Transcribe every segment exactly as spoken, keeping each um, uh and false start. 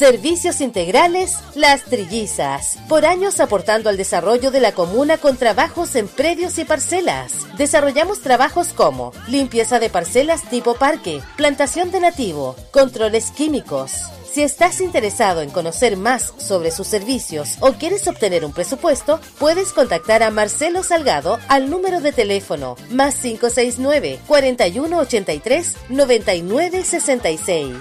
Servicios Integrales Las Trillizas. Por años aportando al desarrollo de la comuna con trabajos en predios y parcelas. Desarrollamos trabajos como limpieza de parcelas tipo parque, plantación de nativo, controles químicos. Si estás interesado en conocer más sobre sus servicios o quieres obtener un presupuesto, puedes contactar a Marcelo Salgado al número de teléfono más cinco seis nueve, cuarenta y uno ochenta y tres, noventa y nueve sesenta y seis.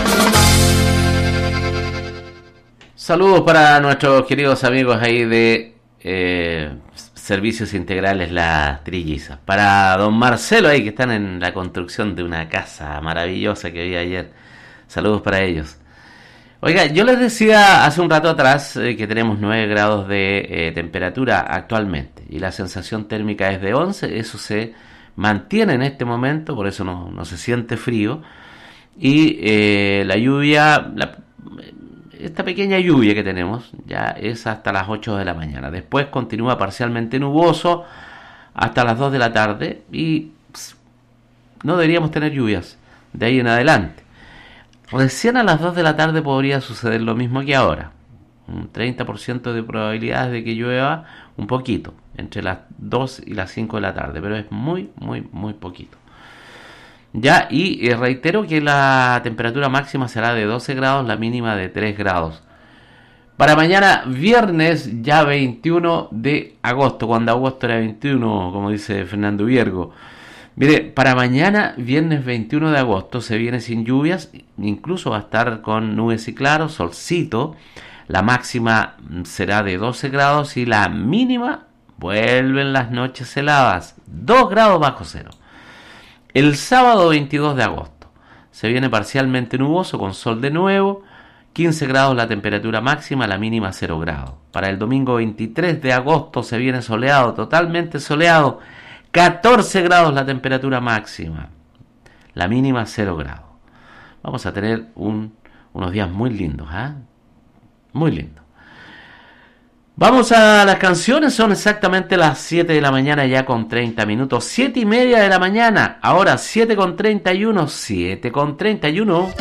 Saludos para nuestros queridos amigos ahí de eh, Servicios Integrales La Trilliza. Para don Marcelo ahí que están en la construcción de una casa maravillosa que vi ayer. Saludos para ellos. Oiga, yo les decía hace un rato atrás eh, que tenemos nueve grados de eh, temperatura actualmente y la sensación térmica es de once, eso se mantiene en este momento, por eso no, no se siente frío. Y eh, la lluvia, la, esta pequeña lluvia que tenemos ya es hasta las ocho de la mañana. Después continúa parcialmente nuboso hasta las dos de la tarde y pss, no deberíamos tener lluvias de ahí en adelante. Recién a las dos de la tarde podría suceder lo mismo que ahora. Un treinta por ciento de probabilidades de que llueva un poquito, entre las dos y las cinco de la tarde, pero es muy, muy, muy poquito. Ya, y eh, reitero que la temperatura máxima será de doce grados, la mínima de tres grados. Para mañana, viernes, ya veintiuno de agosto, cuando agosto era veintiuno, como dice Fernando Viergo. Mire, para mañana, viernes veintiuno de agosto, se viene sin lluvias, incluso va a estar con nubes y claros, solcito. La máxima será de doce grados y la mínima, vuelven las noches heladas, dos grados bajo cero. El sábado veintidós de agosto, se viene parcialmente nuboso con sol de nuevo, quince grados la temperatura máxima, la mínima cero grados. Para el domingo veintitrés de agosto se viene soleado, totalmente soleado, catorce grados la temperatura máxima, la mínima cero grados. Vamos a tener un, unos días muy lindos, ¿eh? Muy lindos. Vamos a las canciones, son exactamente las siete de la mañana ya con treinta minutos, siete y media de la mañana, ahora siete con treinta y uno, siete con treinta y uno.